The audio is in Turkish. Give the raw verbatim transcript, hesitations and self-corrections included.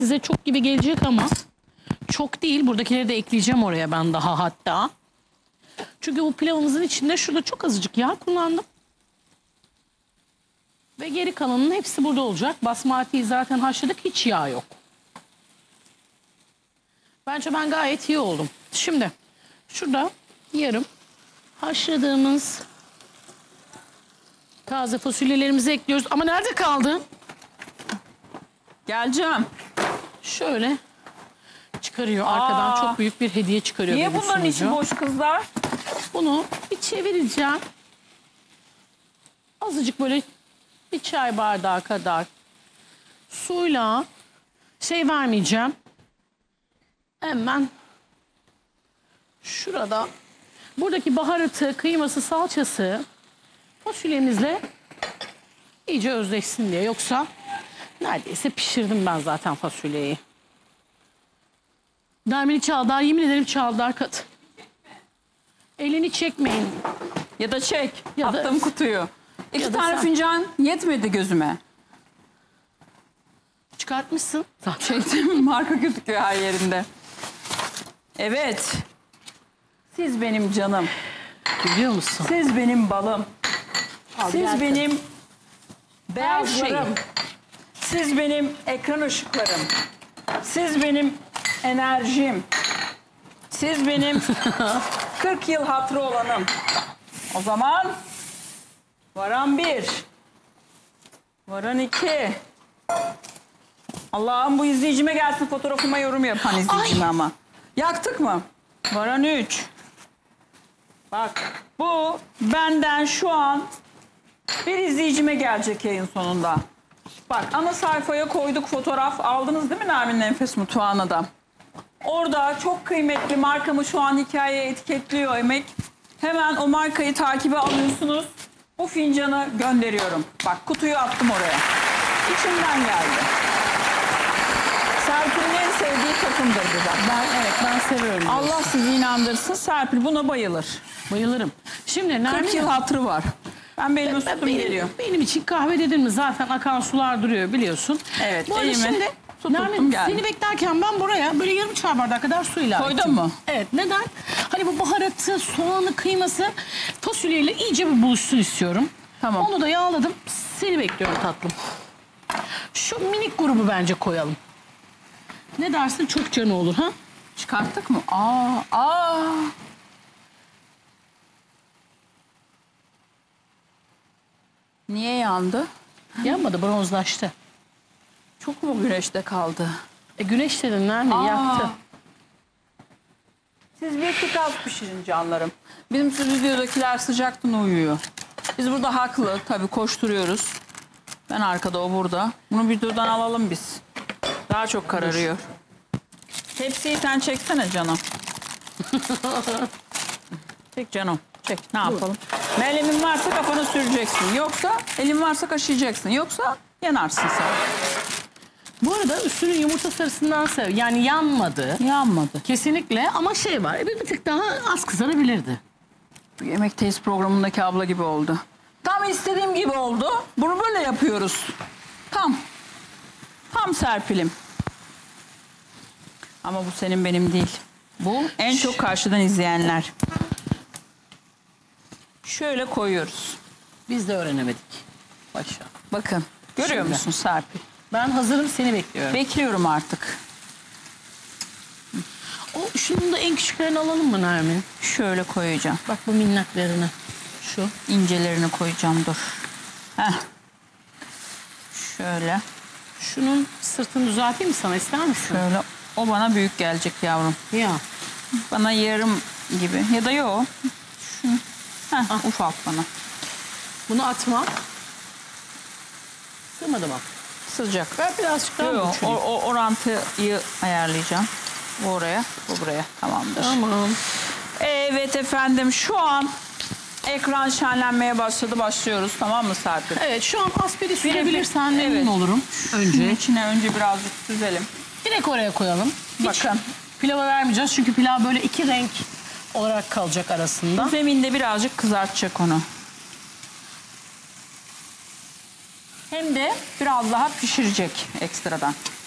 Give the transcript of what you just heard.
Size çok gibi gelecek ama çok değil. Buradakileri de ekleyeceğim oraya ben daha hatta. Çünkü bu pilavımızın içinde şurada çok azıcık yağ kullandım. Ve geri kalanının hepsi burada olacak. Basmatiyi zaten haşladık. Hiç yağ yok. Bence ben gayet iyi oldum. Şimdi şurada yarım haşladığımız taze fasulyelerimizi ekliyoruz. Ama nerede kaldı? Geleceğim. Şöyle çıkarıyor. Arkadan Aa, çok büyük bir hediye çıkarıyor. Niye benim bunların sunucu. içi boş kızlar? Bunu bir çevireceğim. Azıcık böyle bir çay bardağı kadar suyla şey vermeyeceğim. Hemen şurada buradaki baharatı, kıyması, salçası fasulyemizle iyice özleşsin diye. Yoksa neredeyse pişirdim ben zaten fasulyeyi. Nermin'i Çağdar, yemin ederim Çağdar kat. Elini çekmeyin. Ya da çek. Ya da- Attım kutuyu. İki Ya da tane sen- fincan yetmedi gözüme. Çıkartmışsın. Çektim, marka gözüküyor her yerinde. Evet. Siz benim canım. Biliyor musun? Siz benim balım. Al, Siz gel benim Her beyazlarım. Siz benim ekran ışıklarım. Siz benim enerjim. Siz benim kırk yıl hatırı olanım. O zaman varan bir. Varan iki. Allah'ım bu izleyicime gelsin, fotoğrafıma yorum yapan izleyicime ama. Yaktık mı? Varan üç. Bak bu benden şu an bir izleyicime gelecek yayın sonunda. Bak ana sayfaya koyduk fotoğraf. Aldınız değil mi Nermin'in Enfes Mutfağı'na da? Orada çok kıymetli markamı şu an hikayeye etiketliyor Emek. Hemen o markayı takibe alıyorsunuz. Bu fincanı gönderiyorum. Bak kutuyu attım oraya. İçimden geldi. Serpil'in en sevdiği takımdır bu bak. Ben, evet ben seviyorum. Allah sizi inandırsın. Serpil buna bayılır. Bayılırım. Şimdi kırk Nermin, yıl hatırı var. Ben benim ben- sütüm benim, geliyor. benim için kahve dedin mi zaten akan sular duruyor biliyorsun. Evet, Bu arada elimi şimdi tuttum Nermin geldim. seni beklerken ben buraya böyle yarım çay bardağı kadar su ilave Koydun ettim. mu? Evet, neden? Hani bu baharatı, soğanı, kıyması fasulyeyle iyice bir buluşsun istiyorum. Tamam. Onu da yağladım. Seni bekliyorum tatlım. Şu minik grubu bence koyalım. Ne dersin? Çok canı olur ha? Çıkarttık mı? Aa, aa. Niye yandı? Yanmadı, bronzlaştı. Çok mu güneşte kaldı? E güneş dedin Nermin, Aa. yaktı. Siz bir tık az pişirin canlarım. Bizim stüdyodakiler sıcaktan uyuyor. Biz burada haklı tabii koşturuyoruz. Ben arkada, o burada. Bunu bir durdan alalım biz. Daha çok kararıyor. Tepsiyi sen çeksene canım. Çek canım. Çek. Ne yapalım? Melemin varsa kafana süreceksin. Yoksa elin varsa kaşıyacaksın. Yoksa yanarsın sen. Bu arada üstünün yumurta sarısından sev. Yani yanmadı. Yanmadı. Kesinlikle ama şey var. Bir, bir tık daha az kızarabilirdi. Yemekteyiz programındaki abla gibi oldu. Tam istediğim gibi oldu. Bunu böyle yapıyoruz. Tam. Tam Serpil'im. Ama bu senin benim değil. Bu en çok karşıdan izleyenler. Şöyle koyuyoruz. Biz de öğrenemedik. Başa. Bakın. Görüyor Şimdi. musun Serpil? Ben hazırım, seni bekliyorum. Bekliyorum artık. O şunun da en küçüklerini alalım mı Nermin? Şöyle koyacağım. Bak bu minnaklarını. Şu. İncelerini koyacağım, dur. Heh. Şöyle. Şunun sırtını düzelteyim mi sana, ister misin? Şöyle. O bana büyük gelecek yavrum. Ya. Bana yarım gibi. Ya da yok. Şu. Heh, ufalt bana. Bunu atma. Sığmadı mı? Sıcak. Ben birazcık daha Yok, o, küçüleyim. o orantıyı ayarlayacağım. Bu oraya, bu buraya. Tamamdır. Tamam. Evet efendim, şu an ekran şenlenmeye başladı. Başlıyoruz, tamam mı Serpil? Evet, şu an aspiri sürebilirsen Evet. memnun olurum. Önce Önce. içine önce birazcık süzelim. Direkt oraya koyalım. Hiç Bakın. pilava vermeyeceğiz çünkü pilav böyle iki renk olarak kalacak arasında. Zeminde birazcık kızartacak onu. Hem de biraz daha pişirecek ekstradan.